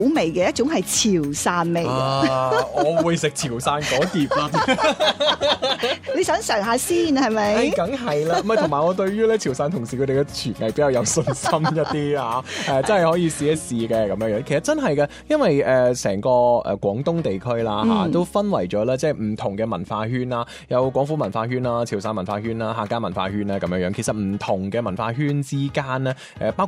味嘅一種係潮汕味嘅。 我會食潮汕嗰碟啦。 你想嘗下先係咪？ 梗係啦，唔係同埋我對於咧潮汕同事佢哋嘅廚藝比較有信心一啲啊，真係可以試一試嘅咁樣樣。其實真係嘅，因為成個廣東地區啦嚇，都分為咗咧，即係唔同嘅文化圈啦，有廣府文化圈啦、潮汕文化圈啦、客家文化圈啦咁樣樣。其實唔同嘅文化圈之間咧，包括